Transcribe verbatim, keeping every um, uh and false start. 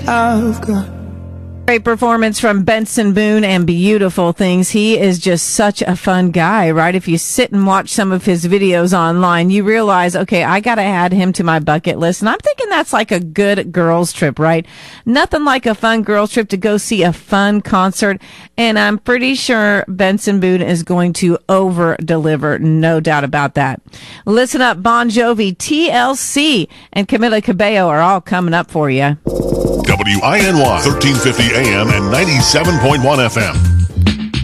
I've got. Great performance from Benson Boone and Beautiful Things. He is just such a fun guy, right? If you sit and watch some of his videos online, you realize, okay, I got to add him to my bucket list. And I'm thinking that's like a good girls trip, right? Nothing like a fun girls trip to go see a fun concert. And I'm pretty sure Benson Boone is going to over deliver. No doubt about that. Listen up. Bon Jovi, T L C, and Camila Cabello are all coming up for you. W I N Y, thirteen fifty A M and ninety-seven point one F M.